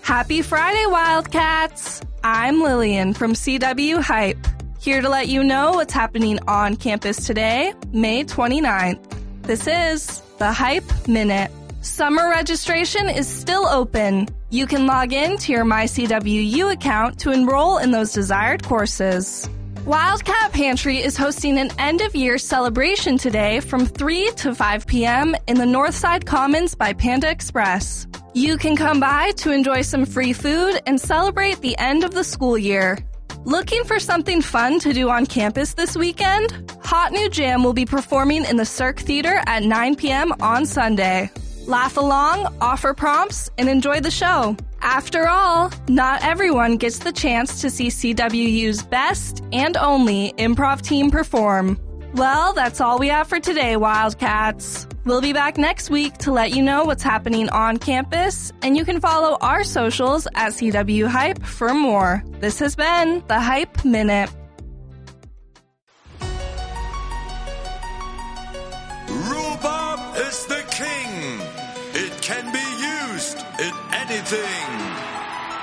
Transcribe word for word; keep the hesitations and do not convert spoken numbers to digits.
Happy Friday, Wildcats! I'm Lillian from C W Hype, here to let you know what's happening on campus today, May twenty-ninth. This is the Hype Minute. Summer registration is still open. You can log in to your My C W U account to enroll in those desired courses. Wildcat Pantry is hosting an end-of-year celebration today from three to five p.m. in the Northside Commons by Panda Express. You can come by to enjoy some free food and celebrate the end of the school year. Looking for something fun to do on campus this weekend? Hot New Jam will be performing in the Cirque Theater at nine p.m. on Sunday. Laugh along, offer prompts, and enjoy the show. After all, not everyone gets the chance to see C W U's best and only improv team perform. Well, that's all we have for today, Wildcats. We'll be back next week to let you know what's happening on campus, and you can follow our socials at C W Hype for more. This has been the Hype Minute. Rhubarb is the king. It can be used in anything.